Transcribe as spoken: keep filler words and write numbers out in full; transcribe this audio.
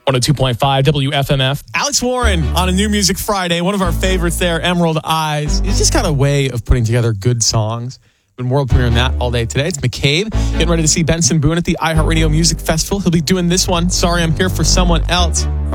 one oh two point five W F M F. Alex Warren on a New Music Friday. One of our favorites there, Emerald Eyes. He's just got a way of putting together good songs. Been world premiering that all day today. It's McCabe getting ready to see Benson Boone at the iHeartRadio Music Festival. He'll be doing this one, Sorry I'm Here for Someone Else.